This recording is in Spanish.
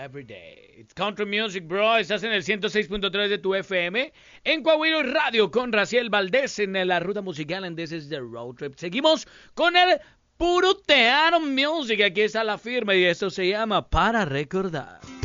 every day. It's country music, bro. Estás en el 106.3 de tu FM. En Coahuila Radio con Raciel Valdés en la ruta musical en This is the Road Trip. Seguimos con el puro teatro music. Aquí está la firma y esto se llama Para Recordar.